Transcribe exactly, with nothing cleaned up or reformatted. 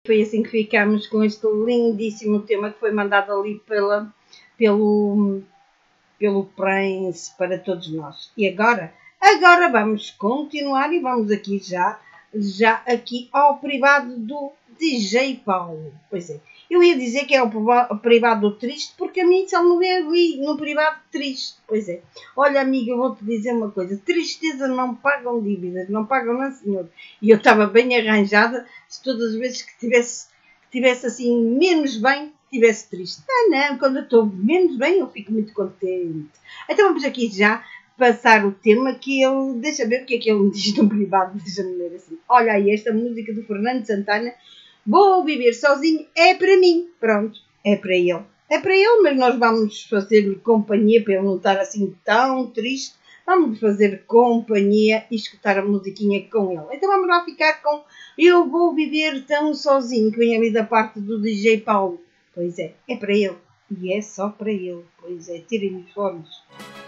foi assim que ficamos com este lindíssimo tema que foi mandado ali pela, pelo, pelo Prince para todos nós. E agora, agora vamos continuar e vamos aqui já, já aqui ao privado do D J Paulo. Pois é, eu ia dizer que é o privado triste, porque a mim só me vê ali no privado triste. Pois é. Olha, amiga, eu vou-te dizer uma coisa. Tristeza não pagam dívidas, não pagam não, senhor. E eu estava bem arranjada se todas as vezes que tivesse, que tivesse assim menos bem, tivesse triste. Ah, não, quando eu estou menos bem, eu fico muito contente. Então vamos aqui já passar o tema que ele... Deixa ver o que é que ele me diz no privado. Deixa-me ler assim. Olha aí, esta música do Fernando Santana... Vou viver sozinho, é para mim. Pronto, é para ele. É para ele, mas nós vamos fazer-lhe companhia para ele não estar assim tão triste. Vamos fazer companhia e escutar a musiquinha com ele. Então vamos lá ficar com Eu Vou Viver Tão Sozinho, que vem ali da parte do D J Paulo. Pois é, é para ele. E é só para ele. Pois é, tirem os fones.